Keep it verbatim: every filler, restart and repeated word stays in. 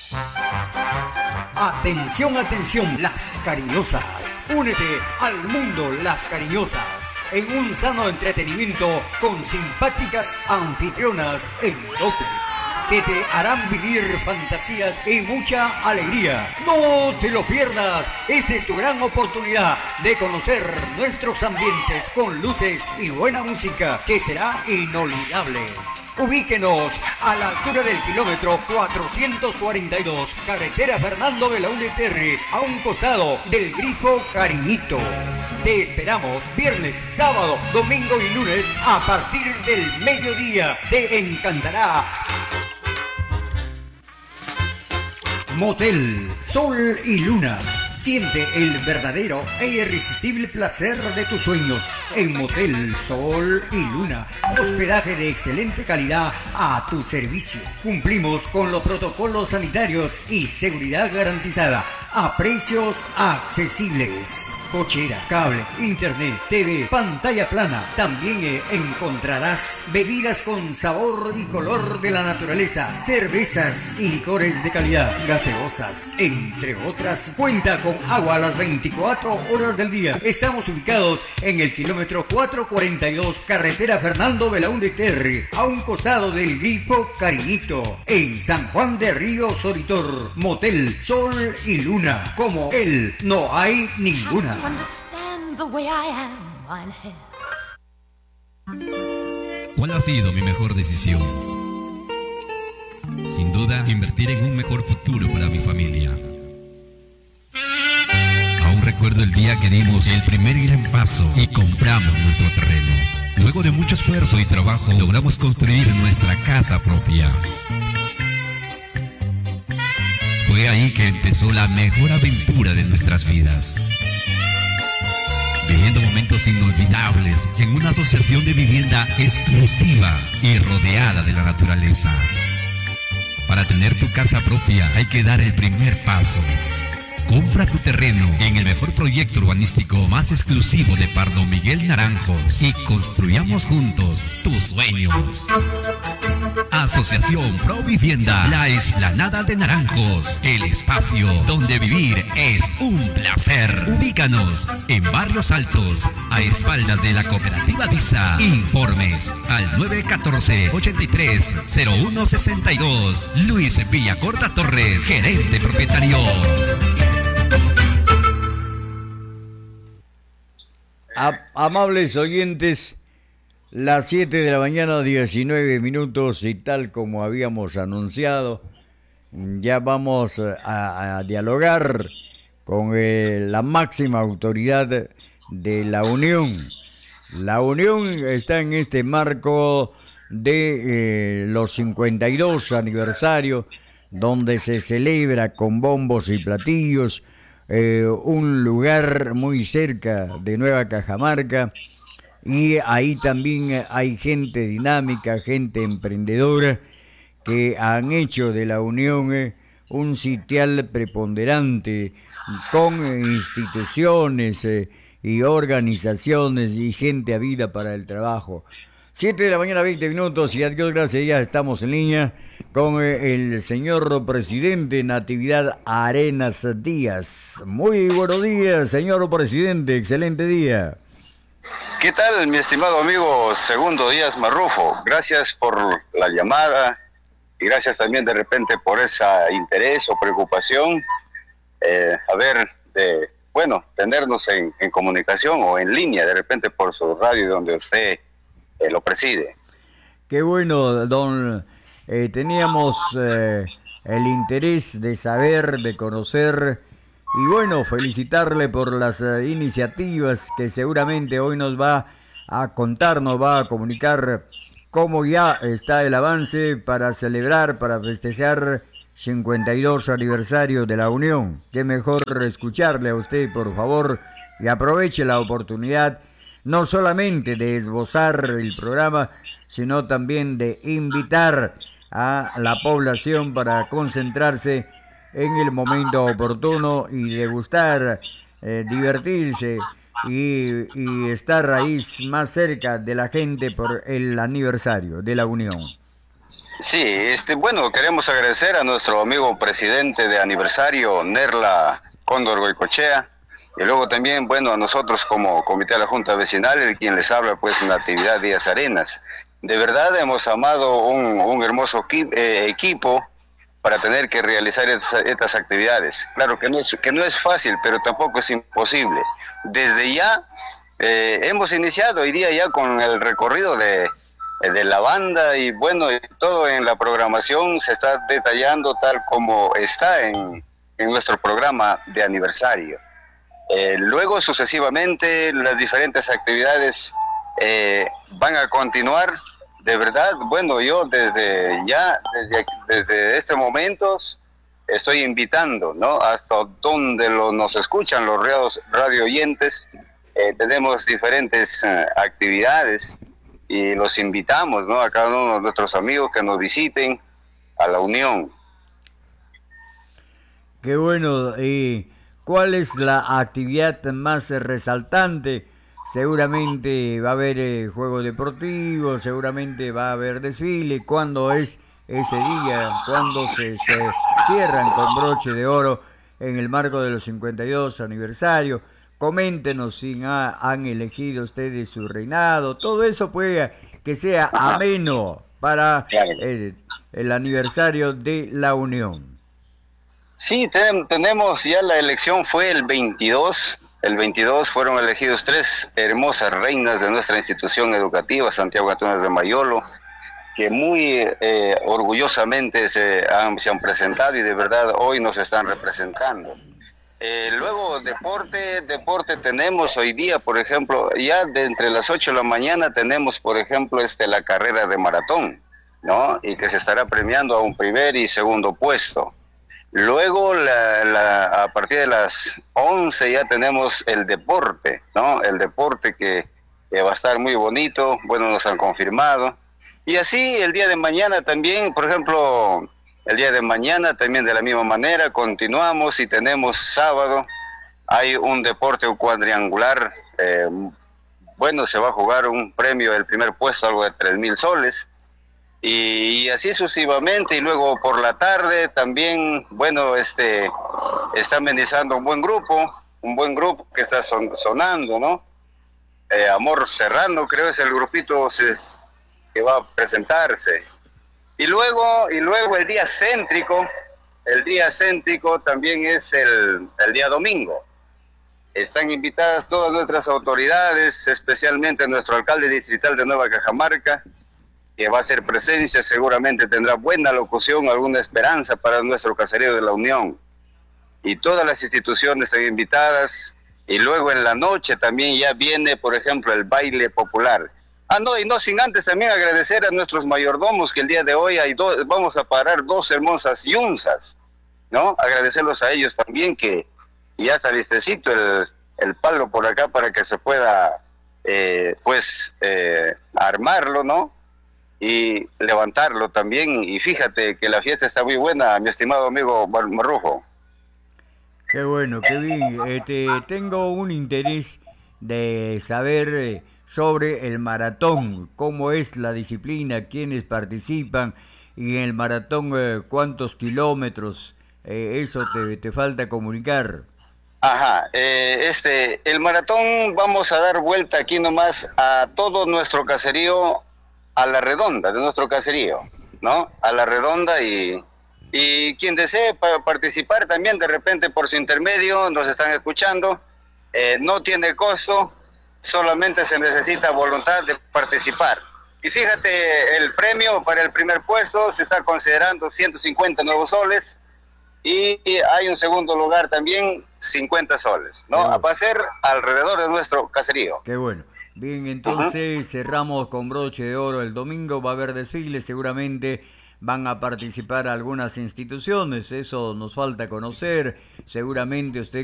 Atención, atención, las cariñosas. Únete al mundo Las Cariñosas en un sano entretenimiento con simpáticas anfitrionas en López, que te harán vivir fantasías y mucha alegría. No te lo pierdas. Esta es tu gran oportunidad de conocer nuestros ambientes con luces y buena música que será inolvidable. Ubíquenos a la altura del kilómetro cuatrocientos cuarenta y dos, carretera Fernando Belaúnde Terry, a un costado del Grifo Cariñito. Te esperamos viernes, sábado, domingo y lunes a partir del mediodía. Te encantará. Motel Sol y Luna. Siente el verdadero e irresistible placer de tus sueños en Motel Sol y Luna. Hospedaje de excelente calidad a tu servicio. Cumplimos con los protocolos sanitarios y seguridad garantizada a precios accesibles. Cochera, cable, internet, T V, pantalla plana. También eh, encontrarás bebidas con sabor y color de la naturaleza, cervezas y licores de calidad, gaseosas, entre otras. Cuenta con agua a las veinticuatro horas del día. Estamos ubicados en el kilómetro cuatrocientos cuarenta y dos, carretera Fernando Belaúnde Terry, a un costado del Grifo Cariñito, en San Juan de Río Soritor. Motel Sol y Luna. Como él, no hay ninguna. ¿Cuál ha sido mi mejor decisión? Sin duda, invertir en un mejor futuro para mi familia. Aún recuerdo el día que dimos el primer gran paso y compramos nuestro terreno. Luego de mucho esfuerzo y trabajo, logramos construir nuestra casa propia. Fue ahí que empezó la mejor aventura de nuestras vidas. Viviendo momentos inolvidables en una asociación de vivienda exclusiva y rodeada de la naturaleza. Para tener tu casa propia hay que dar el primer paso. Compra tu terreno en el mejor proyecto urbanístico más exclusivo de Pardo Miguel Naranjos y construyamos juntos tus sueños. Asociación Pro Vivienda, la Explanada de Naranjos, el espacio donde vivir es un placer. Ubícanos en Barrios Altos, a espaldas de la Cooperativa DISA. Informes al nueve uno cuatro, ochenta y tres, cero uno sesenta y dos. Luis Villacorta Torres, gerente propietario. Amables oyentes, las siete de la mañana, diecinueve minutos, y tal como habíamos anunciado, ya vamos a, a dialogar con eh, la máxima autoridad de la Unión. La Unión está en este marco de eh, los cincuenta y dos aniversario, donde se celebra con bombos y platillos. Eh, un lugar muy cerca de Nueva Cajamarca, y ahí también hay gente dinámica, gente emprendedora que han hecho de la Unión eh, un sitial preponderante con instituciones eh, y organizaciones y gente avida para el trabajo. siete de la mañana, veinte minutos, y a Dios gracias, ya estamos en línea con el señor presidente Natividad Arenas Díaz. Muy buenos días, señor presidente, excelente día. ¿Qué tal, mi estimado amigo Segundo Díaz Marrufo? Gracias por la llamada y gracias también de repente por ese interés o preocupación, eh, a ver, de, bueno, tenernos en, en comunicación o en línea de repente por su radio donde usted eh, lo preside. Qué bueno, don... Eh, teníamos eh, el interés de saber, de conocer, y bueno, felicitarle por las eh, iniciativas que seguramente hoy nos va a contar, nos va a comunicar cómo ya está el avance para celebrar, para festejar cincuenta y dos aniversario de la Unión. Qué mejor escucharle a usted, por favor, y aproveche la oportunidad no solamente de esbozar el programa, sino también de invitar a la población para concentrarse en el momento oportuno y degustar, eh, divertirse y, y estar ahí más cerca de la gente por el aniversario de la Unión. Sí, este, bueno, queremos agradecer a nuestro amigo presidente de aniversario, Nerla Cóndor Goicochea, y luego también, bueno, a nosotros como Comité de la Junta Vecinal, el quien les habla, pues, en la actividad Díaz Arenas. De verdad hemos amado un, un hermoso equi- eh, equipo para tener que realizar estas, estas actividades. Claro que no, es, que no es fácil, pero tampoco es imposible. Desde ya eh, hemos iniciado hoy día ya con el recorrido de de la banda y bueno, y todo en la programación se está detallando tal como está en, en nuestro programa de aniversario. Eh, luego sucesivamente las diferentes actividades eh, van a continuar. De verdad, bueno, yo desde ya, desde, desde este momento estoy invitando, ¿no? Hasta donde lo, nos escuchan los radios, radio oyentes, eh, tenemos diferentes eh, actividades y los invitamos, ¿no? A cada uno de nuestros amigos que nos visiten a la Unión. Qué bueno. ¿Y cuál es la actividad más resaltante? Seguramente va a haber eh, juegos deportivos, seguramente va a haber desfile. ¿Cuándo es ese día? ¿Cuándo se, se cierran con broche de oro en el marco de los cincuenta y dos aniversario? Coméntenos si ha- han elegido ustedes su reinado. Todo eso puede que sea ameno para Claro. eh, el aniversario de la Unión. Sí, ten- tenemos ya la elección fue el veintidós. El veintidós fueron elegidos tres hermosas reinas de nuestra institución educativa, Santiago Antunes de Mayolo, que muy eh, orgullosamente se han, se han presentado y de verdad hoy nos están representando. Eh, luego deporte, deporte tenemos hoy día, por ejemplo, ya de entre las ocho de la mañana tenemos, por ejemplo, este la carrera de maratón, ¿no? Y que se estará premiando a un primer y segundo puesto. Luego, la, la, a partir de las once ya tenemos el deporte, ¿no? El deporte que, que va a estar muy bonito, bueno, nos han confirmado. Y así el día de mañana también, por ejemplo, el día de mañana también de la misma manera continuamos y tenemos sábado, hay un deporte cuadrangular, eh, bueno, se va a jugar un premio, el primer puesto, algo de tres mil soles. Y así sucesivamente, y luego por la tarde también, bueno, este, está amenizando un buen grupo, un buen grupo que está son, sonando, ¿no? Eh, Amor Serrano, creo es el grupito se, que va a presentarse. Y luego, y luego el día céntrico, el día céntrico también es el, el día domingo. Están invitadas todas nuestras autoridades, especialmente nuestro alcalde distrital de Nueva Cajamarca, que va a hacer presencia, seguramente tendrá buena locución, alguna esperanza para nuestro caserío de la Unión. Y todas las instituciones están invitadas, y luego en la noche también ya viene, por ejemplo, el baile popular. Ah, no, y no sin antes también agradecer a nuestros mayordomos, que el día de hoy hay dos, vamos a parar dos hermosas yunzas, ¿no? Agradecerlos a ellos también, que ya está listecito el, el palo por acá para que se pueda, eh, pues, eh, armarlo, ¿no? Y levantarlo también. Y fíjate que la fiesta está muy buena, mi estimado amigo Mar- Marrujo. Qué bueno, qué bien. Este, tengo un interés de saber eh, sobre el maratón, cómo es la disciplina, quiénes participan y en el maratón eh, cuántos kilómetros. Eh, eso te, te falta comunicar. Ajá, eh, este, el maratón vamos a dar vuelta aquí nomás a todo nuestro caserío, a la redonda de nuestro caserío, ¿no? A la redonda y, y quien desee pa- participar también de repente por su intermedio, nos están escuchando, eh, no tiene costo, solamente se necesita voluntad de participar. Y fíjate, el premio para el primer puesto se está considerando ciento cincuenta nuevos soles y hay un segundo lugar también, cincuenta soles, ¿no? Qué bueno. Va a ser alrededor de nuestro caserío. Qué bueno. Bien, entonces cerramos con broche de oro el domingo, va a haber desfile, seguramente van a participar algunas instituciones, eso nos falta conocer, seguramente usted